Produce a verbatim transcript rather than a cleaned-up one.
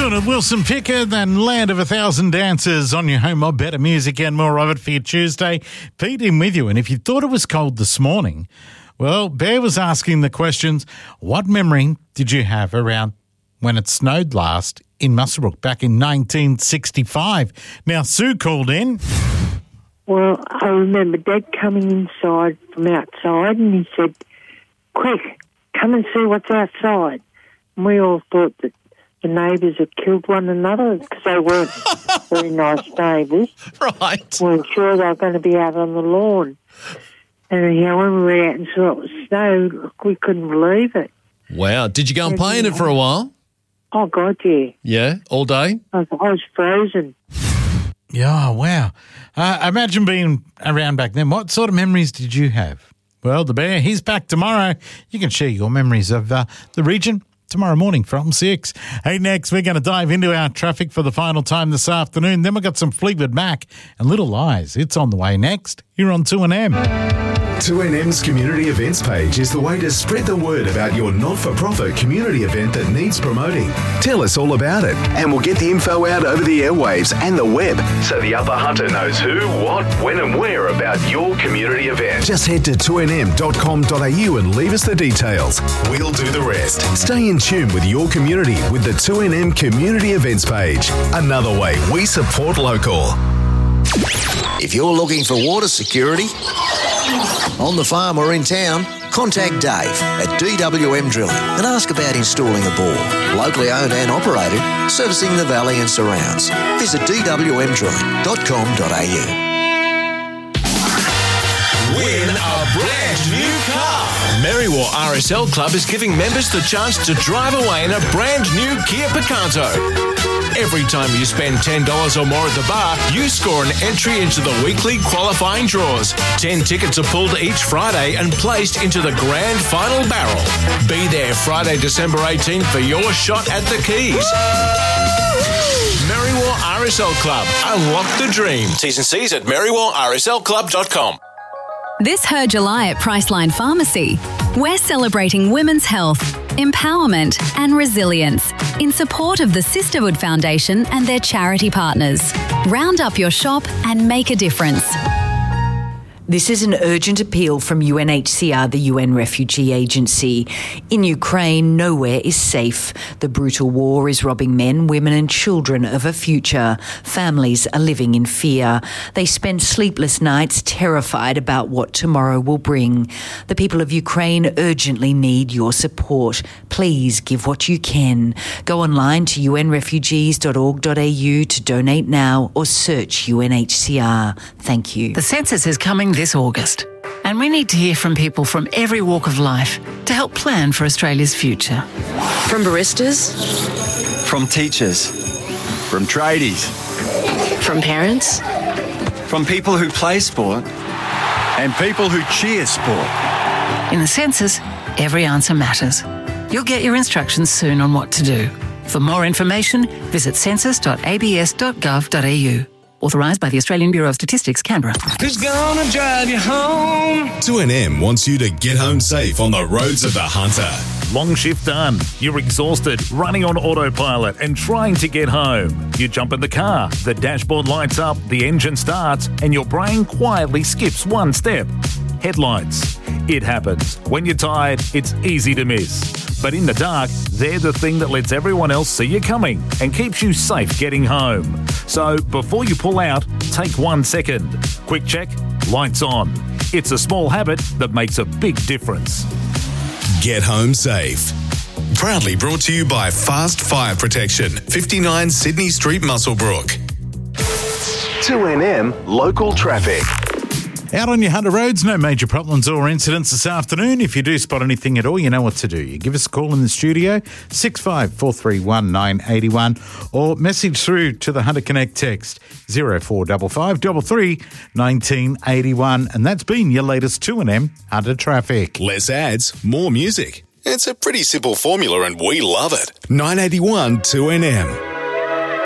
Doing it, Wilson Pickard and Land of a Thousand Dancers on your home of better music and more of it for your Tuesday. Pete in with you. And if you thought it was cold this morning, well, Bear was asking the questions, what memory did you have around when it snowed last in Muswellbrook back in nineteen sixty-five? Now, Sue called in. Well, I remember Dad coming inside from outside and he said, quick, come and see what's outside. And we all thought that the neighbours had killed one another because they weren't very nice neighbours. Right. We weren't sure they were going to be out on the lawn. And you know, when we were out and saw it was snow, look, we couldn't believe it. Wow. Did you go and play in it for a while? Oh, God, yeah. Yeah, all day? I was, I was frozen. Yeah, wow. Uh, imagine being around back then. What sort of memories did you have? Well, the Bear, he's back tomorrow. You can share your memories of uh, the region tomorrow morning from six. Hey, next, we're going to dive into our traffic for the final time this afternoon. Then we've got some Fleetwood Mac and Little Lies. It's on the way next. You're on two N M. two N M's community events page is the way to spread the word about your not-for-profit community event that needs promoting. Tell us all about it, and we'll get the info out over the airwaves and the web, so the Upper Hunter knows who, what, when and where about your community event. Just head to two n m dot com dot a u and leave us the details. We'll do the rest. Stay in tune with your community with the two N M community events page. Another way we support local. If you're looking for water security on the farm or in town, contact Dave at D W M Drilling and ask about installing a bore. Locally owned and operated, servicing the valley and surrounds. Visit d w m drilling dot com dot a u. Win a brand new car. Merriwa R S L Club is giving members the chance to drive away in a brand new Kia Picanto. Every time you spend ten dollars or more at the bar, you score an entry into the weekly qualifying draws. ten tickets are pulled each Friday and placed into the grand final barrel. Be there Friday, December eighteenth for your shot at the keys. Merriwa R S L Club. Unlock the dream. T's and C's at merriwa r s l club dot com. This Her July at Priceline Pharmacy, we're celebrating women's health, empowerment and resilience in support of the Sisterhood Foundation and their charity partners. Round up your shop and make a difference. This is an urgent appeal from U N H C R, the U N Refugee Agency. In Ukraine, nowhere is safe. The brutal war is robbing men, women and children of a future. Families are living in fear. They spend sleepless nights terrified about what tomorrow will bring. The people of Ukraine urgently need your support. Please give what you can. Go online to u n refugees dot org dot a u to donate now or search U N H C R. Thank you. The census is coming this August, and we need to hear from people from every walk of life to help plan for Australia's future. From baristas, from teachers, from tradies, from parents, from people who play sport and people who cheer sport. In the census, every answer matters. You'll get your instructions soon on what to do. For more information, visit census dot a b s dot gov dot a u. Authorised by the Australian Bureau of Statistics, Canberra. Who's gonna drive you home? two N M wants you to get home safe on the roads of the Hunter. Long shift done. You're exhausted, running on autopilot and trying to get home. You jump in the car, the dashboard lights up, the engine starts, and your brain quietly skips one step. Headlights. It happens. When you're tired, it's easy to miss. But in the dark, they're the thing that lets everyone else see you coming and keeps you safe getting home. So before you pull out, take one second. Quick check, lights on. It's a small habit that makes a big difference. Get home safe. Proudly brought to you by Fast Fire Protection, fifty-nine Sydney Street, Muswellbrook. two N M Local Traffic. Out on your Hunter roads, no major problems or incidents this afternoon. If you do spot anything at all, you know what to do. You give us a call in the studio, six five four three one nine eight one, or message through to the Hunter Connect text, zero four five five three three one nine eight one. And that's been your latest two N M Hunter Traffic. Less ads, more music. It's a pretty simple formula and we love it. nine eighty-one two N M.